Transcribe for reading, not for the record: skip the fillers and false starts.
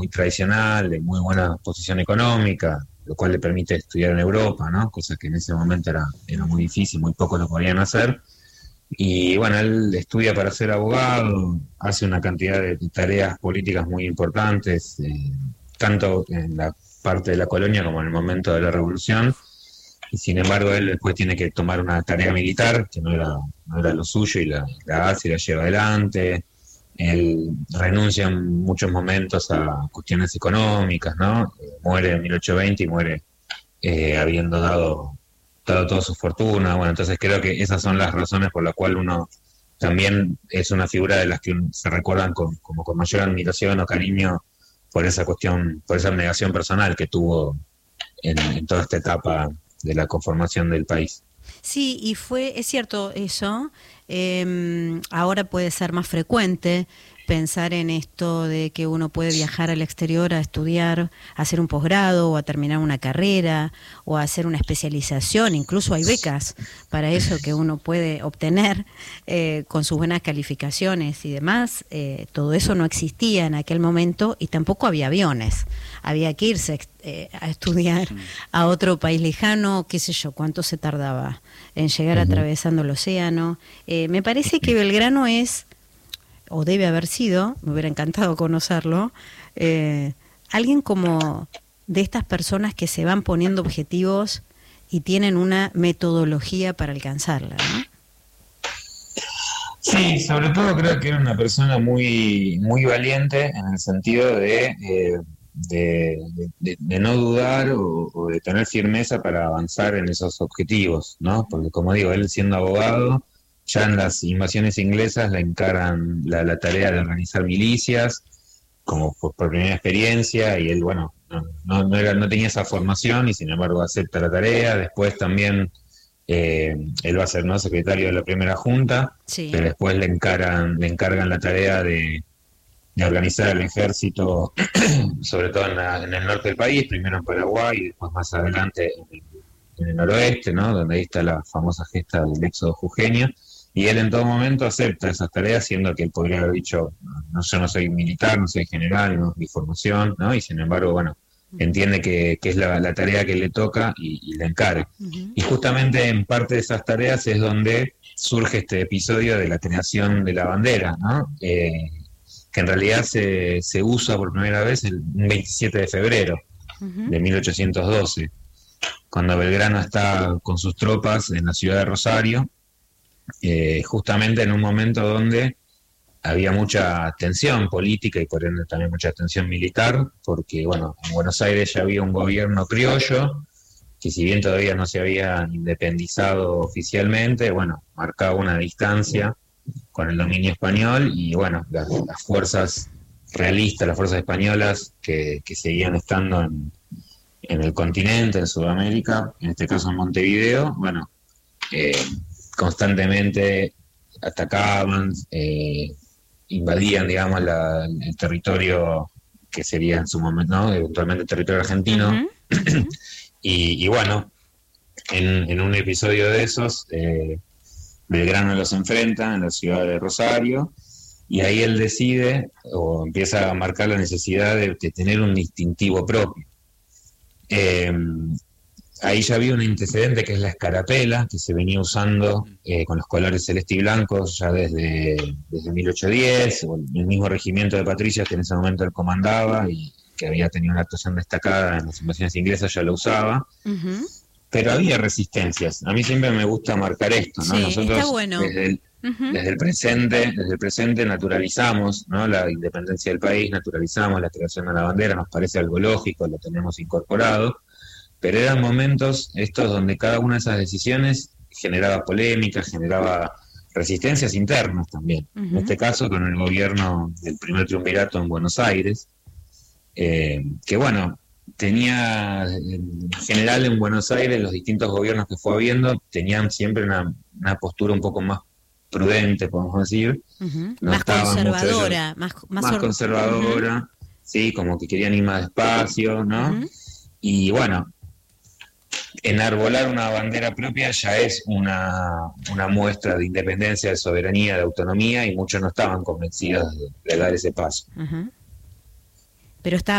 muy tradicional, de muy buena posición económica, lo cual le permite estudiar en Europa, ¿no? Cosa que en ese momento era muy difícil, muy pocos lo podían hacer. Y bueno, él estudia para ser abogado, hace una cantidad de tareas políticas muy importantes, tanto en la parte de la colonia como en el momento de la revolución. Y sin embargo, él después tiene que tomar una tarea militar, que no era lo suyo, y la hace y la lleva adelante. Él renuncia en muchos momentos a cuestiones económicas, ¿no? Muere en 1820 y muere habiendo dado toda su fortuna. Bueno, entonces creo que esas son las razones por las cuales uno también es una figura de las que se recuerdan como con mayor admiración o cariño por esa cuestión, por esa abnegación personal que tuvo en toda esta etapa de la conformación del país. Sí, es cierto eso. Ahora puede ser más frecuente pensar en esto de que uno puede viajar al exterior a estudiar, a hacer un posgrado o a terminar una carrera o a hacer una especialización. Incluso hay becas para eso que uno puede obtener con sus buenas calificaciones y demás. Todo eso no existía en aquel momento y tampoco había aviones. Había que irse a estudiar a otro país lejano, qué sé yo, cuánto se tardaba en llegar atravesando el océano. Me parece que Belgrano es, o debe haber sido, me hubiera encantado conocerlo, alguien como de estas personas que se van poniendo objetivos y tienen una metodología para alcanzarla, ¿no? Sí, sobre todo creo que era una persona muy, muy valiente en el sentido de no dudar o de tener firmeza para avanzar en esos objetivos, ¿no? Porque como digo, él siendo abogado, ya en las invasiones inglesas le encaran la tarea de organizar milicias, como por primera experiencia, y él, bueno, no tenía esa formación y sin embargo acepta la tarea. Después también él va a ser, ¿no?, secretario de la primera junta, Sí. pero después le encargan la tarea de organizar el ejército, sobre todo en el norte del país, primero en Paraguay y después más adelante en el noroeste, ¿no?, donde ahí está la famosa gesta del éxodo jujeño. Y él en todo momento acepta esas tareas, siendo que él podría haber dicho, no, yo no soy militar, no soy general, no es mi formación, ¿no? Y sin embargo, bueno, entiende que es la tarea que le toca y la encarga. Uh-huh. Y justamente en parte de esas tareas es donde surge este episodio de la creación de la bandera, ¿no? Que en realidad se usa por primera vez un 27 de febrero Uh-huh. de 1812, cuando Belgrano está con sus tropas en la ciudad de Rosario, justamente en un momento donde había mucha tensión política y por ende también mucha tensión militar, porque bueno, en Buenos Aires ya había un gobierno criollo, que si bien todavía no se había independizado oficialmente, bueno, marcaba una distancia con el dominio español y bueno, las fuerzas realistas, las fuerzas españolas que seguían estando en el continente, en Sudamérica, en este caso en Montevideo, bueno, eh, constantemente atacaban, invadían, digamos, el territorio que sería en su momento, ¿no?, eventualmente el territorio argentino. Uh-huh. Uh-huh. Y bueno, en un episodio de esos, Belgrano los enfrenta en la ciudad de Rosario, y ahí él decide o empieza a marcar la necesidad de tener un distintivo propio. Eh, Ahí ya había un antecedente que es la escarapela, que se venía usando con los colores celeste y blancos ya desde 1810, o el mismo regimiento de patricias que en ese momento él comandaba y que había tenido una actuación destacada en las invasiones inglesas ya lo usaba, Uh-huh. pero había resistencias. A mí siempre me gusta marcar esto, ¿no? Sí, está Nosotros bueno. Uh-huh. desde el presente naturalizamos, ¿no?, la independencia del país, naturalizamos la creación de la bandera, nos parece algo lógico, lo tenemos incorporado, pero eran momentos estos donde cada una de esas decisiones generaba polémica, generaba resistencias internas también. Uh-huh. En este caso con el gobierno del primer triunvirato en Buenos Aires, que bueno, tenía en general en Buenos Aires los distintos gobiernos que fue habiendo tenían siempre una postura un poco más prudente, podemos decir. Uh-huh. No Más estaban mucho ellos, conservadora, más conservadora, uh-huh. sí, como que querían ir más despacio, ¿no? Uh-huh. Y bueno, enarbolar una bandera propia ya es una muestra de independencia, de soberanía, de autonomía, y muchos no estaban convencidos de dar ese paso. Uh-huh. pero está